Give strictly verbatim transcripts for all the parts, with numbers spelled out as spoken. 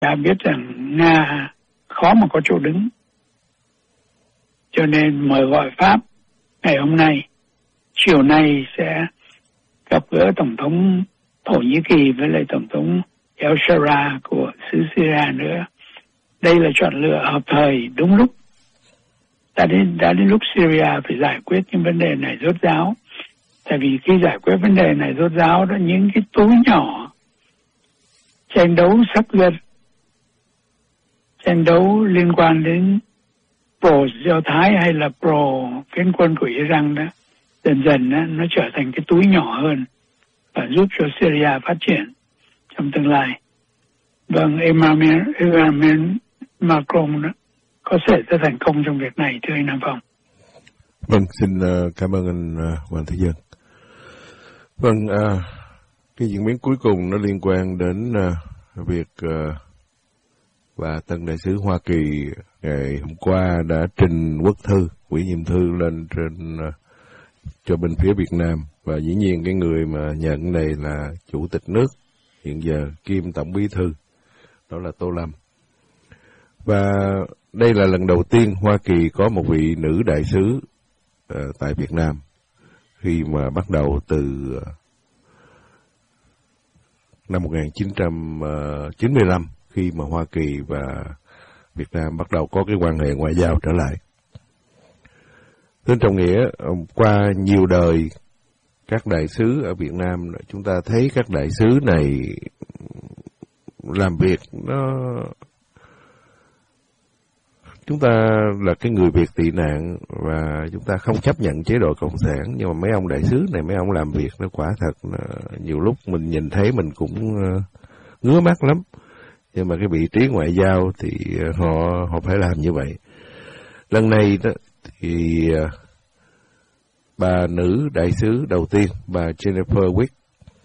đã biết rằng Nga khó mà có chỗ đứng, cho nên mời gọi Pháp ngày hôm nay, chiều nay sẽ gặp gỡ Tổng thống Thổ Nhĩ Kỳ với lại Tổng thống El Shara của xứ Syria nữa. Đây là chọn lựa hợp thời, đúng lúc. Đã đến, đã đến lúc Syria phải giải quyết những vấn đề này rốt ráo. Tại vì khi giải quyết vấn đề này rốt ráo đó, những cái túi nhỏ tranh đấu sắc dân, tranh đấu liên quan đến pro-Do Thái hay là pro-phiến quân của Iran đó, dần dần đó, nó trở thành cái túi nhỏ hơn và giúp cho Syria phát triển trong tương lai. Vâng, Emmanuel, Emmanuel Macron đó, có thể sẽ thành công trong việc này, thưa anh Nam Phong. Vâng, xin uh, cảm ơn anh uh, Hoàng Thế Dân. Vâng, uh, cái diễn biến cuối cùng nó liên quan đến uh, việc uh, và Tân Đại sứ Hoa Kỳ ngày hôm qua đã trình quốc thư, ủy nhiệm thư lên trên uh, cho bên phía Việt Nam, và dĩ nhiên cái người mà nhận này là Chủ tịch nước hiện giờ kiêm Tổng Bí thư, đó là Tô Lâm. Và đây là lần đầu tiên Hoa Kỳ có một vị nữ đại sứ uh, tại Việt Nam, khi mà bắt đầu từ uh, năm một nghìn chín trăm chín mươi lăm, khi mà Hoa Kỳ và Việt Nam bắt đầu có cái quan hệ ngoại giao trở lại. Tên trọng nghĩa, qua nhiều đời các đại sứ ở Việt Nam, chúng ta thấy các đại sứ này làm việc nó... Chúng ta là cái người Việt tị nạn và chúng ta không chấp nhận chế độ Cộng sản, nhưng mà mấy ông đại sứ này, mấy ông làm việc nó quả thật nhiều lúc mình nhìn thấy mình cũng ngứa mắt lắm. Nhưng mà cái vị trí ngoại giao thì họ họ phải làm như vậy. Lần này đó thì bà nữ đại sứ đầu tiên, bà Jennifer Wick,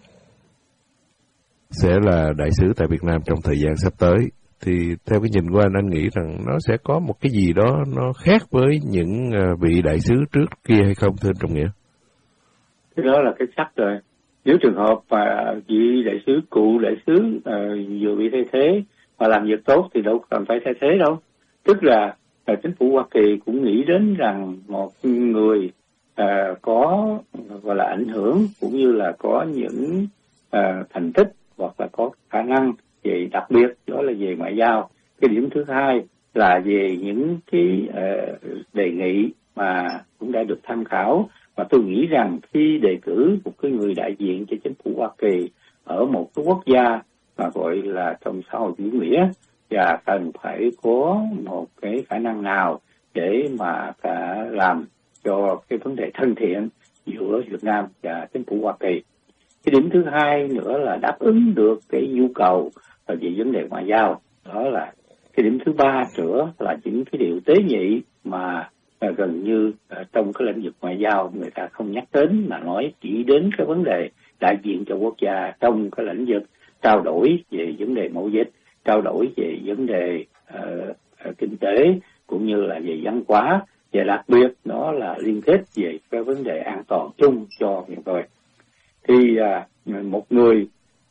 sẽ là đại sứ tại Việt Nam trong thời gian sắp tới. Thì theo cái nhìn của anh, anh nghĩ rằng nó sẽ có một cái gì đó nó khác với những vị đại sứ trước kia hay không, thưa anh Trọng Nghĩa? Cái đó là cái chắc rồi. Nếu trường hợp mà vị đại sứ, cụ đại sứ uh, vừa bị thay thế mà làm việc tốt thì đâu cần phải thay thế đâu. Tức là uh, chính phủ Hoa Kỳ cũng nghĩ đến rằng một người uh, có gọi là ảnh hưởng cũng như là có những uh, thành tích hoặc là có khả năng về đặc biệt, đó là về ngoại giao. Cái điểm thứ hai là về những cái uh, đề nghị mà cũng đã được tham khảo, và tôi nghĩ rằng khi đề cử một cái người đại diện cho chính phủ Hoa Kỳ ở một cái quốc gia mà gọi là trong xã hội chủ nghĩa, và cần phải có một cái khả năng nào để mà cả làm cho cái vấn đề thân thiện giữa Việt Nam và chính phủ Hoa Kỳ. Cái điểm thứ hai nữa là đáp ứng được cái nhu cầu về vấn đề ngoại giao. Đó là cái điểm thứ ba nữa là những cái điều tế nhị mà à, gần như à, trong cái lĩnh vực ngoại giao người ta không nhắc đến, mà nói chỉ đến cái vấn đề đại diện cho quốc gia trong cái lĩnh vực trao đổi về vấn đề mậu dịch, trao đổi về vấn đề uh, uh, kinh tế cũng như là về văn hóa, và đặc biệt nó là liên kết về cái vấn đề an toàn chung cho mọi người. Thì uh, một người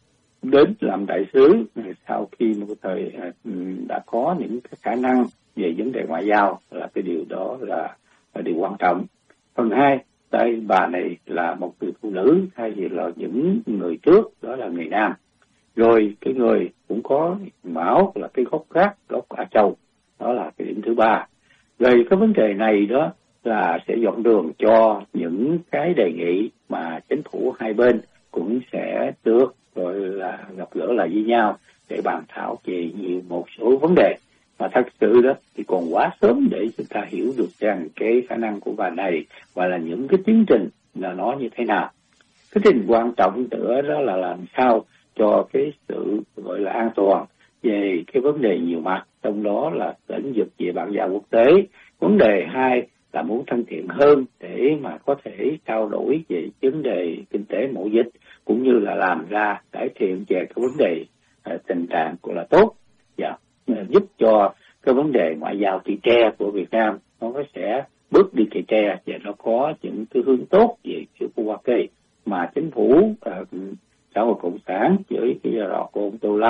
đến làm đại sứ sau khi một thời uh, đã có những cái khả năng về vấn đề ngoại giao là cái điều đó là, là điều quan trọng. Phần hai, tại bà này là một người phụ nữ hay là những người trước đó là người nam. Rồi cái người cũng có máu là cái gốc gác, gốc Á Châu, đó là cái điểm thứ ba. Rồi cái vấn đề này đó là sẽ dọn đường cho những cái đề nghị mà chính phủ hai bên cũng sẽ được rồi là gặp gỡ lại với nhau để bàn thảo về nhiều một số vấn đề. Mà thật sự đó thì còn quá sớm để chúng ta hiểu được rằng cái khả năng của bà này và là những cái tiến trình là nó như thế nào. Cái trình quan trọng nữa đó là làm sao cho cái sự gọi là an toàn về cái vấn đề nhiều mặt, trong đó là lĩnh vực về bàn giao quốc tế. Vấn đề hai là muốn thân thiện hơn để mà có thể trao đổi về vấn đề kinh tế mậu dịch, cũng như là làm ra cải thiện về cái vấn đề uh, tình trạng của là tốt, và uh, giúp cho cái vấn đề ngoại giao thị tre của Việt Nam nó sẽ bước đi thị tre và nó có những cái hướng tốt về phía của Hoa Kỳ mà chính phủ uh, xã hội cộng sản với cái giai đoạn của ông Tô Lâm uh,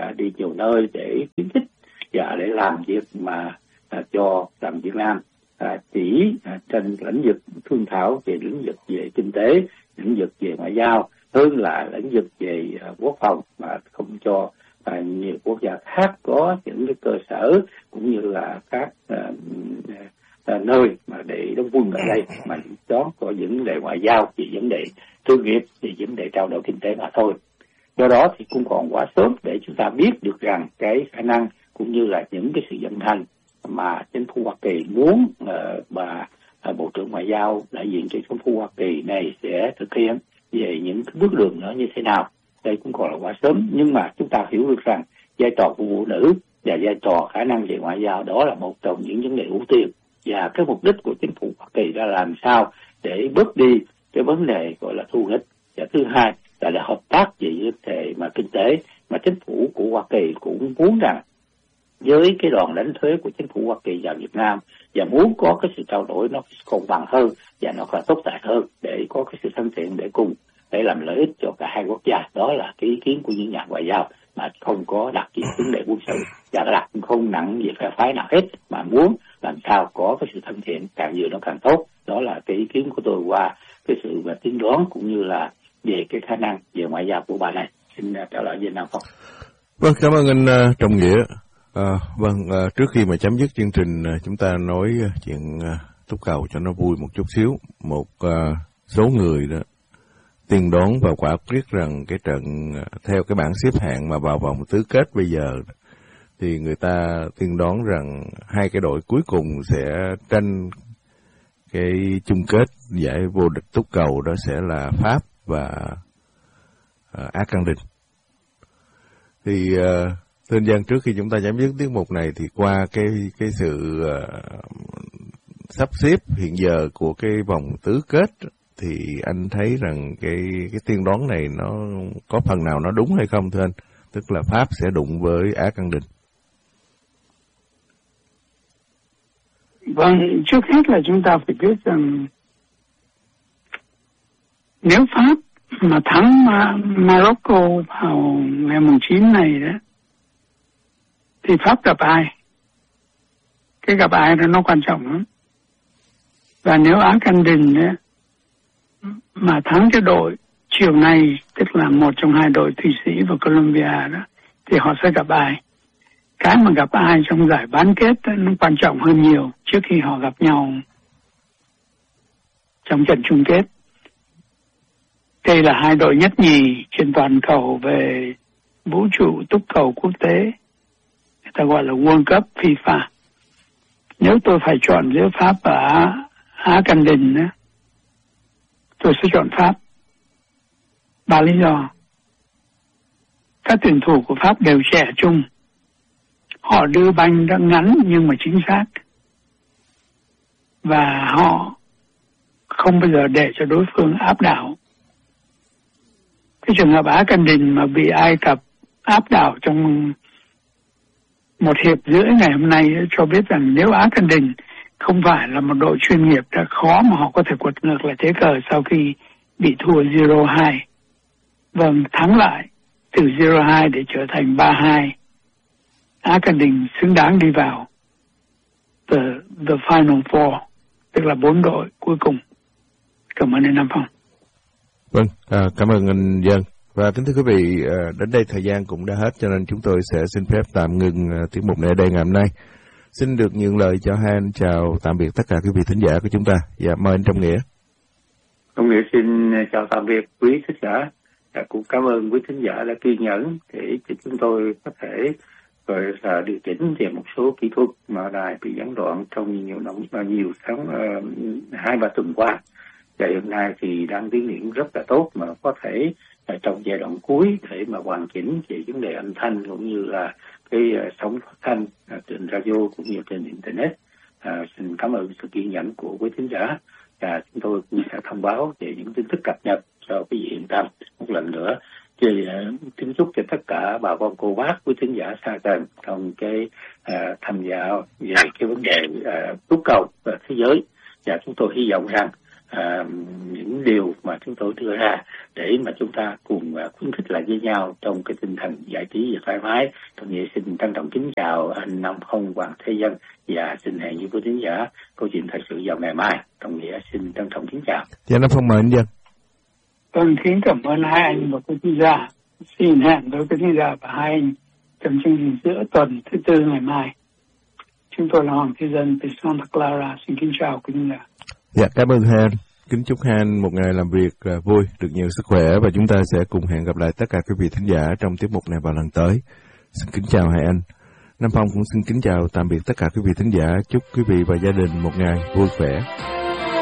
à, đi nhiều nơi để khuyến khích và để làm việc mà à, cho rằng Việt Nam à, chỉ à, trên lĩnh vực thương thảo về lĩnh vực về kinh tế, lĩnh vực về ngoại giao hơn là lĩnh vực về à, quốc phòng, mà không cho à, nhiều quốc gia khác có những cái cơ sở cũng như là các à, à, nơi mà để đóng quân ở đây, mà đó có vấn đề ngoại giao, về vấn đề thương nghiệp, về vấn đề trao đổi kinh tế mà thôi. Do đó thì cũng còn quá sớm để chúng ta biết được rằng cái khả năng cũng như là những cái sự vận hành mà chính phủ Hoa Kỳ muốn uh, bà uh, Bộ trưởng Ngoại giao đại diện cho chính phủ Hoa Kỳ này sẽ thực hiện về những cái bước đường nữa như thế nào. Đây cũng còn là quá sớm, nhưng mà chúng ta hiểu được rằng vai trò của phụ nữ và vai trò khả năng về ngoại giao đó là một trong những vấn đề ưu tiên, và cái mục đích của chính phủ Hoa Kỳ là làm sao để bớt đi cái vấn đề gọi là thù nghịch, và thứ hai là, là hợp tác về vấn đề mà kinh tế, mà chính phủ của Hoa Kỳ cũng muốn rằng với cái đòn đánh thuế của chính phủ Hoa Kỳ và Việt Nam, và muốn có cái sự trao đổi nó công bằng hơn và nó là tốt đẹp hơn, để có cái sự thân thiện để cùng để làm lợi ích cho cả hai quốc gia. Đó là cái ý kiến của những nhà ngoại giao, mà không có đặt về vấn đề quân sự và đặt không nặng về phe phái nào hết, mà muốn làm sao có cái sự thân thiện càng nhiều nó càng tốt. Đó là cái ý kiến của tôi qua cái sự và tiên đoán cũng như là về cái khả năng về ngoại giao của bà này. Xin trả lời với Nam Phong. Vâng, cảm ơn anh uh, Trọng Nghĩa. À, vâng, uh, trước khi mà chấm dứt chương trình, uh, chúng ta nói uh, chuyện uh, túc cầu cho nó vui một chút xíu. Một uh, số người đó tiên đoán và quả quyết rằng cái trận uh, theo cái bảng xếp hạng mà vào vòng tứ kết bây giờ, thì người ta tiên đoán rằng hai cái đội cuối cùng sẽ tranh cái chung kết giải vô địch túc cầu, đó sẽ là Pháp và uh, Argentina. Thì uh, thưa anh Giang, trước khi chúng ta chấm dứt tiết mục này, thì qua cái cái sự uh, sắp xếp hiện giờ của cái vòng tứ kết, thì anh thấy rằng cái cái tiên đoán này nó có phần nào nó đúng hay không thưa anh? Tức là Pháp sẽ đụng với Argentina. Vâng, trước hết là chúng ta phải biết rằng nếu Pháp mà thắng Morocco vào ngày mùng chín này đó, thì Pháp gặp ai? Cái gặp ai đó nó quan trọng lắm. Và nếu Argentina mà thắng cái đội chiều nay, tức là một trong hai đội Thụy Sĩ và Colombia đó, thì họ sẽ gặp ai? Cái mà gặp ai trong giải bán kết đó, nó quan trọng hơn nhiều trước khi họ gặp nhau trong trận chung kết. Đây là hai đội nhất nhì trên toàn cầu về vũ trụ túc cầu quốc tế, người ta gọi là World Cup FIFA. Nếu tôi phải chọn giữa Pháp và Argentina, tôi sẽ chọn Pháp. Ba lý do. Các tuyển thủ của Pháp đều trẻ trung, họ đưa banh đã ngắn nhưng mà chính xác, và họ không bao giờ để cho đối phương áp đảo. Cái trường hợp Argentina mà bị Ai Cập áp đảo trong một hiệp rưỡi ngày hôm nay cho biết rằng nếu Argentina không phải là một đội chuyên nghiệp, đã khó mà họ có thể quật ngược lại thế cờ sau khi bị thua không hai. Vâng, thắng lại từ không hai để trở thành ba hai. Argentina xứng đáng đi vào the, the final four, tức là bốn đội cuối cùng. Cảm ơn anh Nam Phong. Vâng, à, cảm ơn anh Dân. Và kính thưa quý vị, à, đến đây thời gian cũng đã hết, cho nên chúng tôi sẽ xin phép tạm ngừng à, tiết mục này ở đây ngày hôm nay. Xin được nhường lời cho hai anh chào tạm biệt tất cả quý vị thính giả của chúng ta. Dạ, mời anh Trọng Nghĩa. Trọng Nghĩa xin chào tạm biệt quý thính giả. Dạ, cũng cảm ơn quý thính giả đã kiên nhẫn để cho chúng tôi có thể rồi là điều chỉnh về một số kỹ thuật mà đài bị gián đoạn trong nhiều năm, nhiều tháng uh, hai ba tuần qua. Và hiện nay thì đang tiến triển rất là tốt, mà có thể uh, trong giai đoạn cuối để mà hoàn chỉnh về vấn đề âm thanh cũng như là cái uh, sóng phát thanh uh, trên radio cũng như trên internet. Uh, xin cảm ơn sự kiên nhẫn của quý thính giả, và chúng tôi cũng sẽ thông báo về những tin tức cập nhật cho quý vị yên tâm. Một lần nữa thì uh, kính chúc cho tất cả bà con cô bác quý thính giả xa gần trong cái uh, tham gia về cái vấn đề uh, túc cầu và thế giới, và chúng tôi hy vọng rằng à, những điều mà chúng tôi đưa ra để mà chúng ta cùng à, khuyến khích lại với nhau trong cái tinh thần giải trí và thoải mái. Tôi nghĩ xin trân trọng kính chào anh Nam Phong, Hoàng Thế Dân và xin hẹn với quý thính giả câu chuyện thời sự vào ngày mai. Đồng nghĩa xin trân trọng kính chào. Dạ Nam Phong mời anh Dân. Vâng, kính cảm ơn hai anh và quý thính giả. Xin hẹn với quý thính giả và hai anh trong chương trình giữa tuần thứ tư ngày mai. Chúng tôi là Hoàng Thế Dân từ Santa Clara. Xin kính chào quý thính giả. Dạ, cảm ơn hai anh. Kính chúc hai anh một ngày làm việc uh, vui, được nhiều sức khỏe và chúng ta sẽ cùng hẹn gặp lại tất cả quý vị thính giả trong tiết mục này vào lần tới. Xin kính chào hai anh. Nam Phong cũng xin kính chào tạm biệt tất cả quý vị thính giả. Chúc quý vị và gia đình một ngày vui khỏe.